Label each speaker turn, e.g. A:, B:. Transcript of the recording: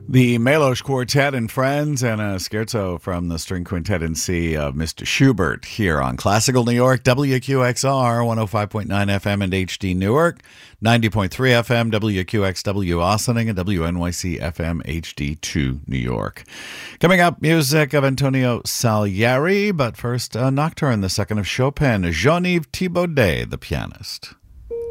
A: The Melosh Quartet and Friends and a scherzo from the String Quintet in C of Mr. Schubert here on Classical New York, WQXR 105.9 FM and HD Newark, 90.3 FM, WQXW Ossining, and WNYC FM HD2 New York. Coming up, music of Antonio Salieri, but first, a nocturne, the second of Chopin, Jean-Yves Thibaudet, the pianist.